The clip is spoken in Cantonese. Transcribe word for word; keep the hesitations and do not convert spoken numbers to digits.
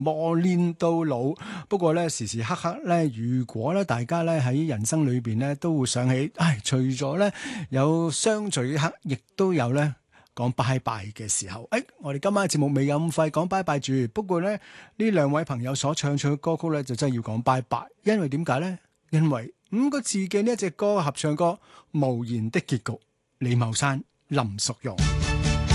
磨練到老。不過咧，時時刻刻咧，如果咧大家咧喺人生裏邊咧都會想起，唉，除咗咧有相聚嘅刻，亦都有咧講拜拜嘅時候。誒、哎，我哋今晚嘅節目未有咁快講拜拜住。不過咧，呢兩位朋友所唱唱嘅歌曲咧，就真係要講拜拜。因為點解咧？因為五個字嘅呢一隻歌合唱歌《無言的結局》，李茂山、林淑容。